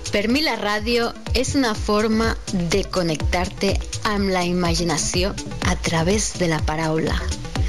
Per mi la ràdio és una forma de connectar-te amb la imaginació a través de la paraula.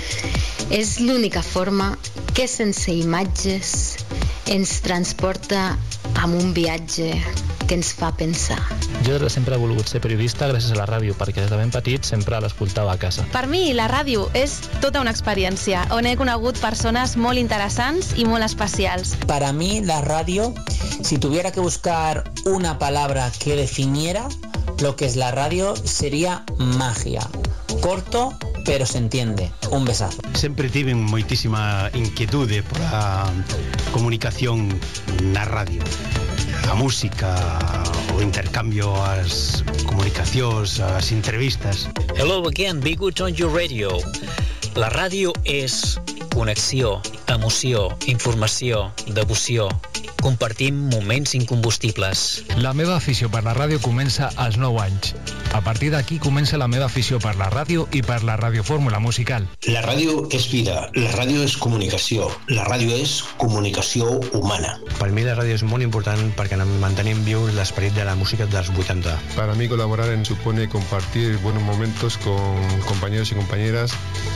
És l'única forma que sense imatges ens transporta a un viatge que ens fa pensar. Jo sempre he volgut ser periodista gràcies a la ràdio, perquè des de ben petit sempre l'escoltava a casa. Per mi, la ràdio és tota una experiència, on he conegut persones molt interessants y molt especials. Para mí, la radio, si tuviera que buscar una palabra que definiera lo que es la radio, sería magia. Corto, pero se entiende. Un besazo. Sempre tive moitísima inquietude por a comunicación na radio. A música, o intercambio, as comunicacións, as entrevistas. Hello again, Be Good on Your Radio. La ràdio és connexió, emoció, informació, devoció. Compartim moments incombustibles. La meva afició per la ràdio comença als 9 anys. A partir d'aquí comença la meva afició per la ràdio i per la radiofórmula musical. La ràdio és vida, la ràdio és comunicació, la ràdio és comunicació humana. Per mi la ràdio és molt important perquè mantenim viu l'esperit de la música dels 80. Para mí colaborar supone compartir buenos momentos con compañeros y compañeras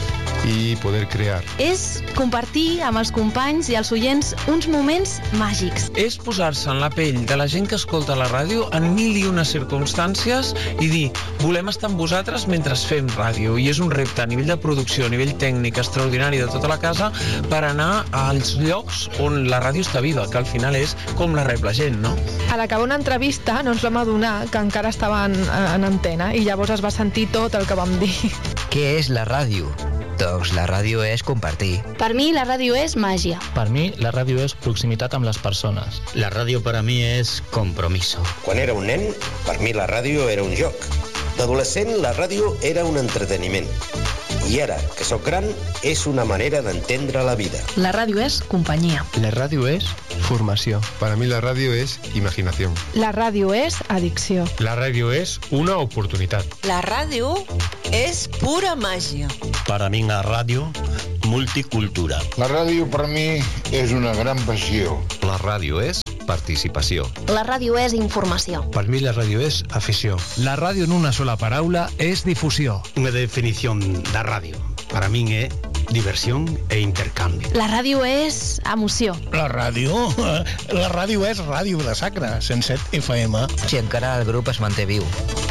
i poder crear. És compartir amb els companys i els oients uns moments màgics. És posar-se en la pell de la gent que escolta la ràdio en mil i unes circumstàncies i dir, volem estar amb vosaltres mentre fem ràdio. I és un repte a nivell de producció, a nivell tècnic, extraordinari de tota la casa per anar als llocs on la ràdio està viva, que al final és com la rep la gent, no? A l'acabar una entrevista no ens vam adonar que encara estaven en antena i llavors es va sentir tot el que vam dir. Què és la ràdio? Doncs la ràdio és compartir. Per mi la ràdio és màgia. Per mi la ràdio és proximitat amb les persones. La ràdio per a mi és compromiso. Quan era un nen, per mi la ràdio era un joc. D'adolescent, la ràdio era un entreteniment. I ara, que sóc gran, és una manera d'entendre la vida. La ràdio és companyia. La ràdio és formació. Para mí la radio es imaginación. La ràdio és addicció. La radio es una oportunidad. La ràdio és pura màgia. Para mí la ràdio, multicultura. La ràdio per mi és una gran passió. La ràdio és participació. La ràdio és informació. Per mi la ràdio és afició. La ràdio en una sola paraula és difusió. Una definició de ràdio, per a mi és diversión e intercanvi. La ràdio és emoció. La ràdio és Ràdio de Sacra, 107 FM. Si encara el grup es manté viu.